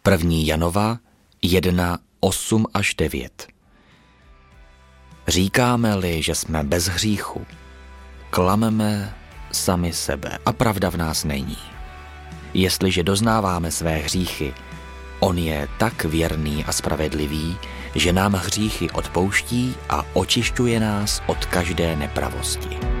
1. Janova 1, 8 až 9. Říkáme-li, že jsme bez hříchu, klameme sami sebe a pravda v nás není. Jestliže doznáváme své hříchy, on je tak věrný a spravedlivý, že nám hříchy odpouští a očišťuje nás od každé nepravosti.